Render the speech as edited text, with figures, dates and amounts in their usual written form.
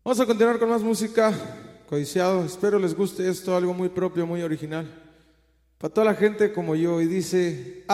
Vamos a continuar con más música, codiciado. Espero les guste esto, algo muy propio, muy original. Para toda la gente como yo, y dice...